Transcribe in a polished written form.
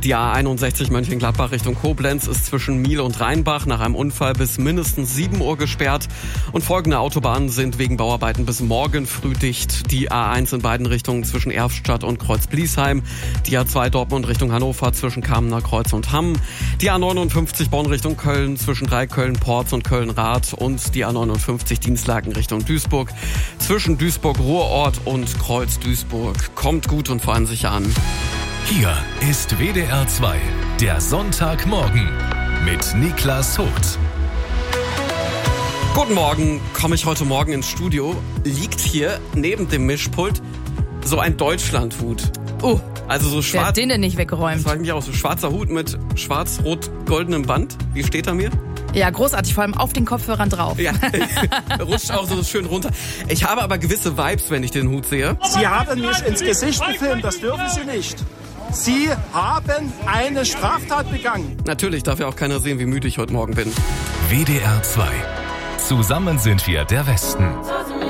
Die A61 Mönchengladbach Richtung Koblenz ist zwischen Miel und Rheinbach nach einem Unfall bis mindestens 7 Uhr gesperrt. Und folgende Autobahnen sind wegen Bauarbeiten bis morgen früh dicht. Die A1 in beiden Richtungen zwischen Erftstadt und Kreuz-Bliesheim. Die A2 Dortmund Richtung Hannover zwischen Kamener Kreuz und Hamm. Die A59 Bonn Richtung Köln zwischen Köln-Porz und Köln-Rath. Und die A59 Dienstlaken Richtung Duisburg zwischen Duisburg-Ruhrort und Kreuz-Duisburg. Kommt gut und vor allem sicher an. Hier ist WDR 2, der Sonntagmorgen mit Niklas Vogt. Guten Morgen, komme ich heute Morgen ins Studio, liegt hier neben dem Mischpult so ein Deutschlandhut. Also so schwarz. Wer hat den denn nicht weggeräumt? Das frage ich mich auch, so schwarzer Hut mit schwarz-rot-goldenem Band. Wie steht er mir? Ja, großartig, vor allem auf den Kopfhörern drauf. Ja, rutscht auch so schön runter. Ich habe aber gewisse Vibes, wenn ich den Hut sehe. Sie haben mich ins Gesicht gefilmt, das dürfen Sie nicht. Sie haben eine Straftat begangen. Natürlich darf ja auch keiner sehen, wie müde ich heute Morgen bin. WDR 2. Zusammen sind wir der Westen.